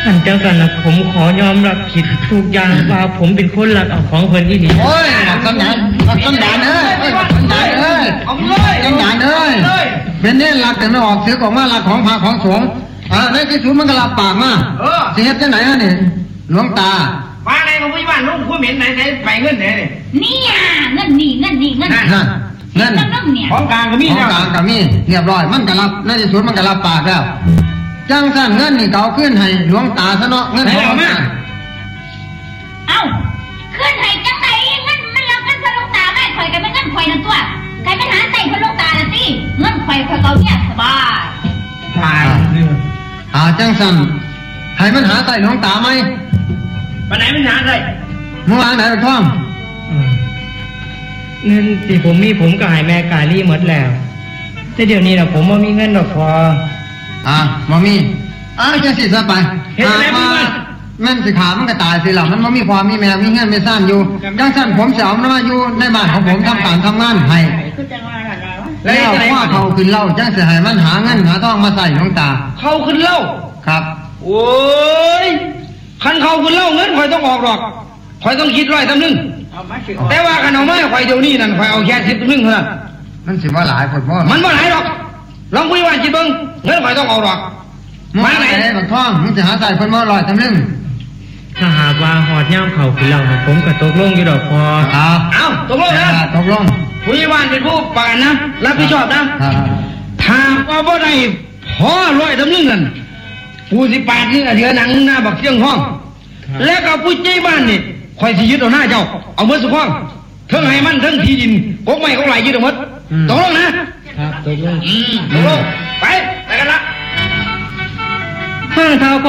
ขันจังสันนะผมขอยอมรับผิดทุกอย่างว่าผมเป็นคนลักเอาของเพิ่นที่นี่โอ้ยสัญญาณสัญญาณเอ้ยสัญญาณเอ้ยสัญญาณเอ้ยเป็นเนี่ยหลักแต่ไม่ออกเสือกออกมาหลักของพระของสงฆ์ในที่สุดมันก็รับปากมาสิเฮ็ดจังไหนฮะนี่หลวงตามาไหนของพี่บ้านลุงผู้เหม็นไหนไปเงินไหนนี่เงินนี่เงินของกลางก็มีของกลางก็มีเรียบร้อยมันก็รับในที่สุดมันก็รับปากแล้วจังสั่นเงินนี่เก่าขึ้นให้หลวงตาซะเนาะเงินของมาเอาขึ้นให้จังไหนเงินมันรับเงินพระหลวงตาแม่ข่อยกันไม่เงินข่อยนั่นตัวใครไปหาใส่พระหลวงตาน่ะสิเงินข่อยเก่าเนี่ยสบายตายจังสั่นให้มันหาใส่หลวงตาไหมไปไหนมันหาใส่เมื่อวานไหนไปท่องเงินที่ผมมีผมก็ให้แม่กาลี่หมดแล้วแต่เดี๋ยวนี้นะผมไม่มีเงินดอกพอบ่มีจังสิซะไปมาแม่นสิขามันก็ตายสิล่ะมันบ่มีพ่อมีแม่มีเงินมีซ่านอยู่จังสั่นผมสิเอามาอยู่ในบ้านของผมทำการทำงานให้แล้วว่าเขาขึ้นเล่าจังสิให้มันหาเงินหาทองมาใส่หลวงตาเขาขึ้นเล่าครับโอ้ยคันเขาขึ้นเล่าเงินข่อยต้องออกหรอกข่อยต้องคิด100 แต่ว่าคันเอามาข่อยเดี๋ยวนี้นั่นข่อยเอาแค่10 เท่านั้นมันสิว่าหลายคนบ่มันบ่หลายหรอกลองคุยว่าจิเบิ่งเงินข่อยต้องออกหรอกมาไหนบักท่องมึงจะหาใส่เพิ่นบ่ถ้าหากว่าหอดย่ำเข่าขึ้นเราผมก็ตกลงอยู่ดอกพอเอาตกลงนะตกลงผู้ใหญ่บ้านเป็นผู้ประกันนะรับผิดชอบนะถ้าว่าบ่ได้พอ100นั่นผู้สิปาดนี่เดือหนังหน้าบักเสียงห้องแล้วก็ผู้ใหญ่บ้านนี่ข่อยสิยึดเอาหน้าเจ้าเอาหมดสุขห้องเทั้งให้มันเทั้งที่ดินกกไม้กกไหลยึดเอาหมดตกลงนะครับตกลงตกลงไปกันละข้างเท้า